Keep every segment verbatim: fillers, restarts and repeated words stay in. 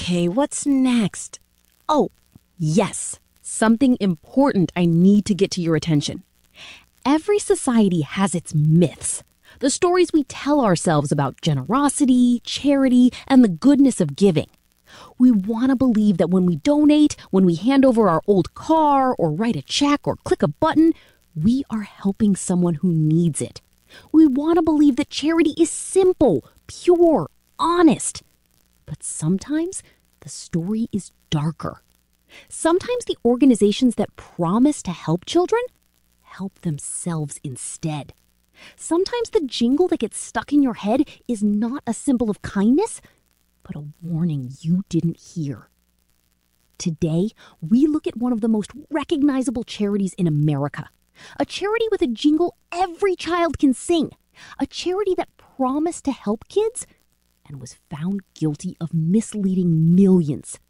Okay, what's next? Oh, yes, something important I need to get to your attention. Every society has its myths, the stories we tell ourselves about generosity, charity, and the goodness of giving. We want to believe that when we donate, when we hand over our old car, or write a check, or click a button, we are helping someone who needs it. We want to believe that charity is simple, pure, honest. But sometimes the story is darker. Sometimes the organizations that promise to help children help themselves instead. Sometimes the jingle that gets stuck in your head is not a symbol of kindness, but a warning you didn't hear. Today, we look at one of the most recognizable charities in America. A charity with a jingle every child can sing. A charity that promised to help kids and was found guilty of misleading millions.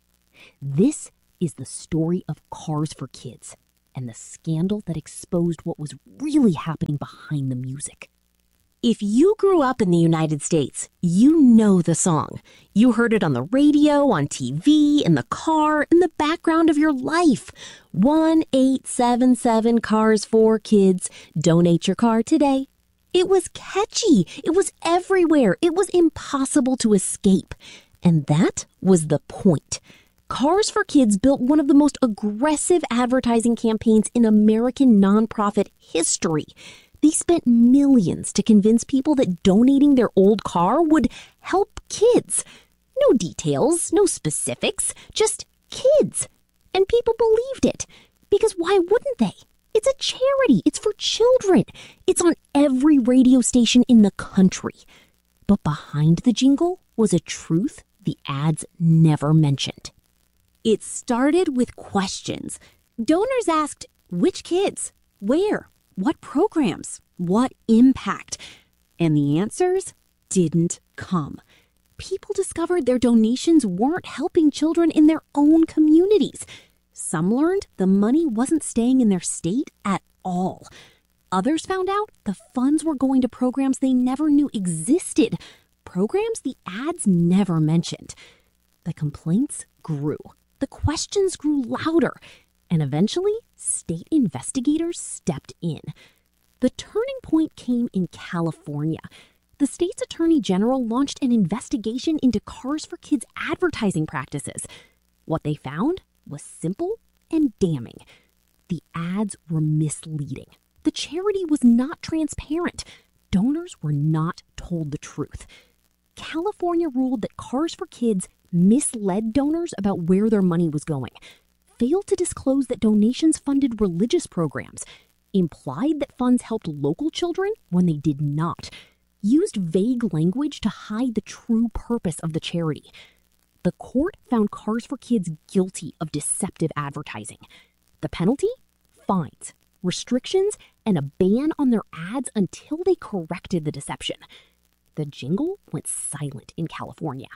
This is the story of Cars for Kids and the scandal that exposed what was really happening behind the music. If you grew up in the United States, you know the song. You heard it on the radio, on T V, in the car, in the background of your life. one eight seven seven Cars for Kids. Donate your car today. It was catchy. It was everywhere. It was impossible to escape. And that was the point. Cars for Kids built one of the most aggressive advertising campaigns in American nonprofit history. They spent millions to convince people that donating their old car would help kids. No details, no specifics, just kids. And people believed it. Because why wouldn't they? It's a charity. It's for children. It's on every radio station in the country. But behind the jingle was a truth the ads never mentioned. It started with questions. Donors asked, which kids? Where? What programs? What impact? And the answers didn't come. People discovered their donations weren't helping children in their own communities. Some learned the money wasn't staying in their state at all. Others found out the funds were going to programs they never knew existed, programs the ads never mentioned. The complaints grew. The questions grew louder. And eventually, state investigators stepped in. The turning point came in California. The state's attorney general launched an investigation into Cars for Kids advertising practices. What they found was simple and damning. The ads were misleading. The charity was not transparent. Donors were not told the truth. California ruled that Cars for Kids misled donors about where their money was going, failed to disclose that donations funded religious programs, implied that funds helped local children when they did not, used vague language to hide the true purpose of the charity. The court found Cars for Kids guilty of deceptive advertising. The penalty? Fines, restrictions, and a ban on their ads until they corrected the deception. The jingle went silent in California.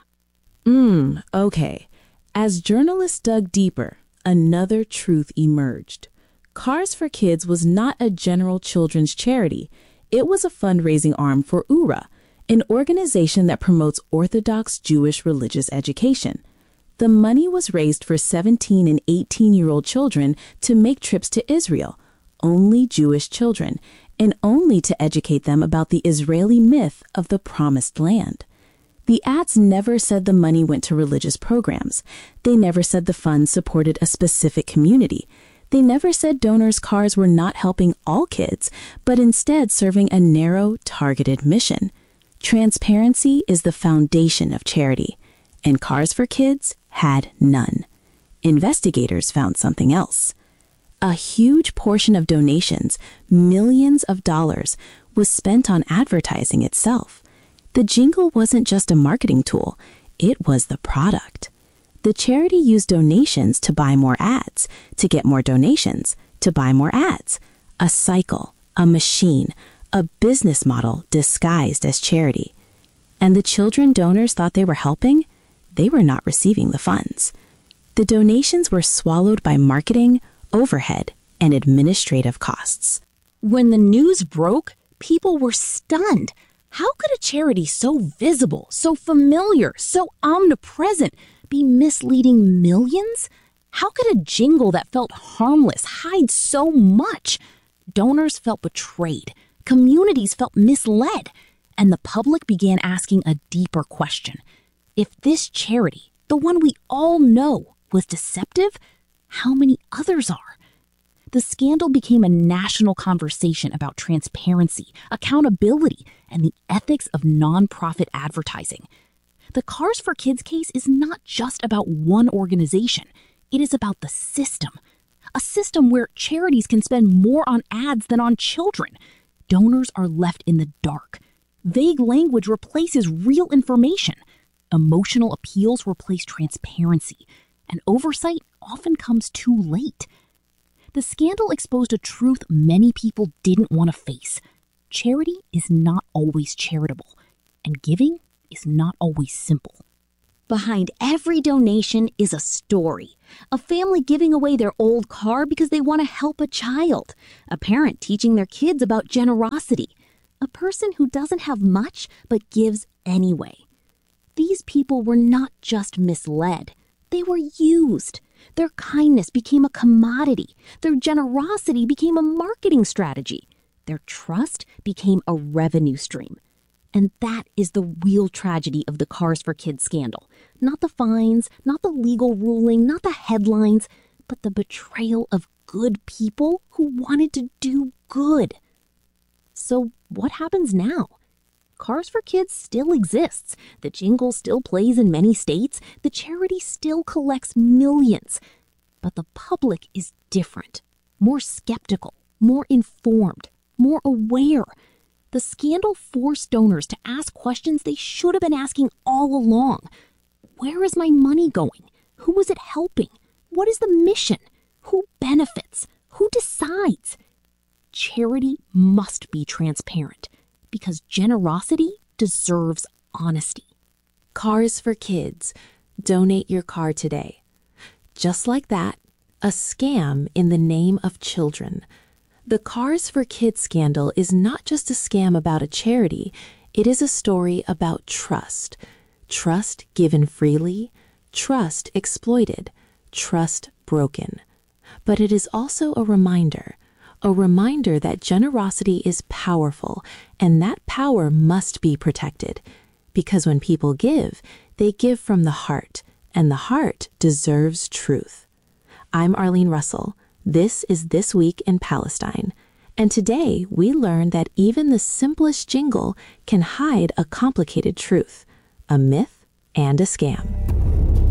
Mmm, okay. As journalists dug deeper, another truth emerged. Cars for Kids was not a general children's charity. It was a fundraising arm for U R A, an organization that promotes Orthodox Jewish religious education. The money was raised for seventeen and eighteen-year-old children to make trips to Israel, only Jewish children, and only to educate them about the Israeli myth of the Promised Land. The ads never said the money went to religious programs. They never said the funds supported a specific community. They never said donors' cars were not helping all kids, but instead serving a narrow, targeted mission. Transparency is the foundation of charity, and Cars for Kids had none. Investigators found something else. A huge portion of donations, millions of dollars, was spent on advertising itself. The jingle wasn't just a marketing tool, it was the product. The charity used donations to buy more ads, to get more donations, to buy more ads. A cycle, a machine, a business model disguised as charity. And the children donors thought they were helping? They were not receiving the funds. The donations were swallowed by marketing, overhead, and administrative costs. When the news broke, people were stunned. How could a charity so visible, so familiar, so omnipresent be misleading millions? How could a jingle that felt harmless hide so much? Donors felt betrayed, communities felt misled, and the public began asking a deeper question. If this charity, the one we all know, was deceptive, how many others are? The scandal became a national conversation about transparency, accountability, and the ethics of nonprofit advertising. The Cars for Kids case is not just about one organization. It is about the system. A system where charities can spend more on ads than on children. Donors are left in the dark. Vague language replaces real information. Emotional appeals replace transparency. And oversight often comes too late. The scandal exposed a truth many people didn't want to face. Charity is not always charitable, and giving is not always simple. Behind every donation is a story. A family giving away their old car because they want to help a child. A parent teaching their kids about generosity. A person who doesn't have much but gives anyway. These people were not just misled. They were used. Their kindness became a commodity. Their generosity became a marketing strategy. Their trust became a revenue stream. And that is the real tragedy of the Cars for Kids scandal. Not the fines, not the legal ruling, not the headlines, but the betrayal of good people who wanted to do good. So what happens now? Cars for Kids still exists. The jingle still plays in many states. The charity still collects millions. But the public is different, more skeptical, more informed, more aware. The scandal forced donors to ask questions they should have been asking all along. Where is my money going? Who is it helping? What is the mission? Who benefits? Who decides? Charity must be transparent because generosity deserves honesty. Cars for Kids. Donate your car today. Just like that, a scam in the name of children. The Cars for Kids scandal is not just a scam about a charity. It is a story about trust. Trust given freely, trust exploited, trust broken. But it is also a reminder, a reminder that generosity is powerful, and that power must be protected. Because when people give, they give from the heart, and the heart deserves truth. I'm Arlene Russell. This is This Week in Palestine. And today we learn that even the simplest jingle can hide a complicated truth, a myth and a scam.